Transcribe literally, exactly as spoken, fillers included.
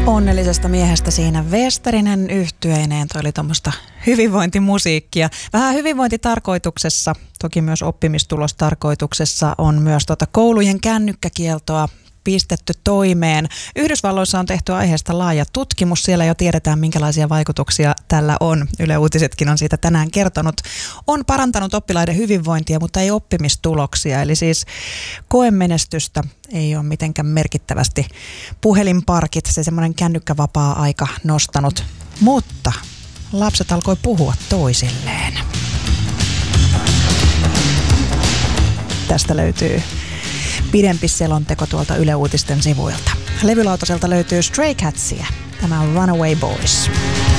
Onnellisesta miehestä siinä Westerinen yhtyeineen. Toi oli tuommoista hyvinvointimusiikkia. Vähän hyvinvointitarkoituksessa, toki myös oppimistulostarkoituksessa on myös tuota koulujen kännykkäkieltoa pistetty toimeen. Yhdysvalloissa on tehty aiheesta laaja tutkimus. Siellä jo tiedetään, minkälaisia vaikutuksia tällä on. Yle Uutisetkin on siitä tänään kertonut. On parantanut oppilaiden hyvinvointia, mutta ei oppimistuloksia. Eli siis koemenestystä ei ole mitenkään merkittävästi puhelinparkit, se semmoinen kännykkävapaa-aika nostanut. Mutta lapset alkoi puhua toisilleen. Tästä löytyy pidempi selonteko tuolta Yle Uutisten sivuilta. Levylautaselta löytyy Stray Catsia. Tämä on Runaway Boys.